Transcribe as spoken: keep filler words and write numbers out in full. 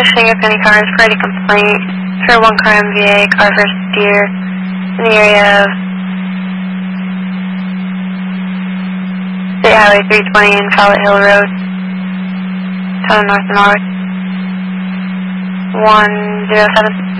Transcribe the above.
Shingapenny cars for a complaint for one car M V A, car for steer in the area of State Highway three twenty and Follett Hill Road, town of North Norwood, one zero seven.